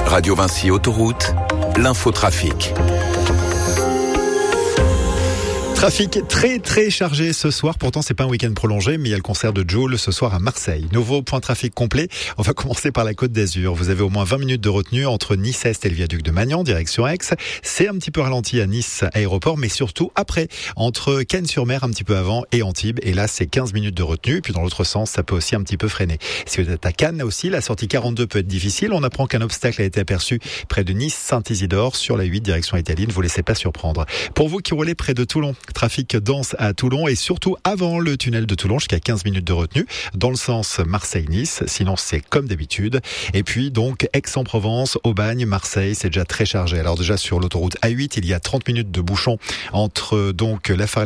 Radio Vinci Autoroute, l'infotrafic. Trafic très chargé ce soir, pourtant c'est pas un week-end prolongé, mais il y a le concert de Jul ce soir à Marseille. Nouveau point trafic complet, on va commencer par la Côte d'Azur. Vous avez au moins 20 minutes de retenue entre Nice-Est et le viaduc de Magnan, direction Aix. C'est un petit peu ralenti à Nice aéroport, mais surtout après, entre Cannes-sur-Mer un petit peu avant et Antibes. Et là c'est 15 minutes de retenue, puis dans l'autre sens ça peut aussi un petit peu freiner. Si vous êtes à Cannes aussi, la sortie 42 peut être difficile. On apprend qu'un obstacle a été aperçu près de Nice-Saint-Isidore sur la 8 direction Étalie. Ne vous laissez pas surprendre. Pour vous qui roulez près de Toulon, trafic dense à Toulon et surtout avant le tunnel de Toulon jusqu'à 15 minutes de retenue dans le sens Marseille-Nice. Sinon, c'est comme d'habitude. Et puis donc Aix-en-Provence, Aubagne, Marseille, c'est déjà très chargé. Alors déjà sur l'autoroute A8, il y a 30 minutes de bouchon entre donc la